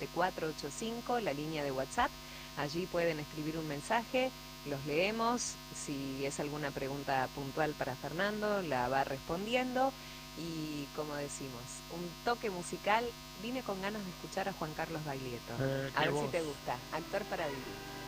485, la línea de WhatsApp. Allí pueden escribir un mensaje, los leemos. Si es alguna pregunta puntual para Fernando, la va respondiendo. Y como decimos, un toque musical. Vine con ganas de escuchar a Juan Carlos Baglietto. A Qué ver si voz. te gusta. Actor para vivir.